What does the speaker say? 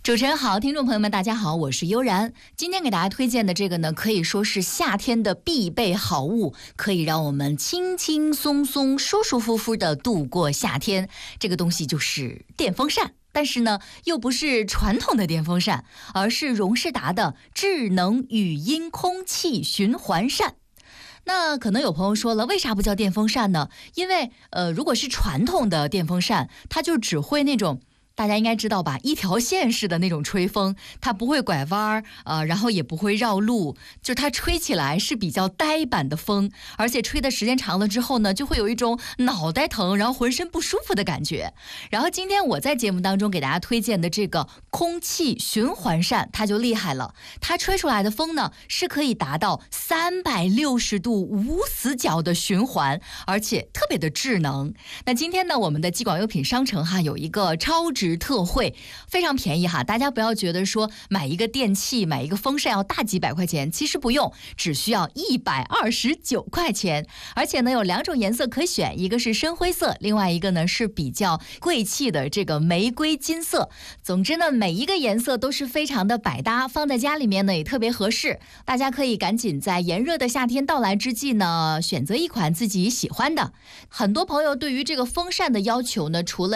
主持人好，听众朋友们大家好，我是悠然。今天给大家推荐的这个呢，可以说是夏天的必备好物，可以让我们轻轻松松舒舒服服的度过夏天。这个东西就是电风扇，但是呢又不是传统的电风扇，而是荣仕达的智能语音空气循环扇。那可能有朋友说了，为啥不叫电风扇呢？因为如果是传统的电风扇，它就只会那种大家应该知道吧，一条线式的那种吹风，它不会拐弯然后也不会绕路，就它吹起来是比较呆板的风，而且吹的时间长了之后呢，就会有一种脑袋疼，然后浑身不舒服的感觉。然后今天我在节目当中给大家推荐的这个空气循环扇，它就厉害了，它吹出来的风呢是可以达到360度无死角的循环，而且特别的智能。那今天呢，我们的激广优品商城有一个超值特惠，非常便宜大家不要觉得说买一个电器买一个风扇要大几百块钱，其实不用，只需要129块钱。而且呢有2种颜色可选，一个是深灰色，另外一个呢是比较贵气的这个玫瑰金色。总之呢每一个颜色都是非常的百搭，放在家里面呢也特别合适。大家可以赶紧在炎热的夏天到来之际呢，选择一款自己喜欢的。很多朋友对于这个风扇的要求呢，除了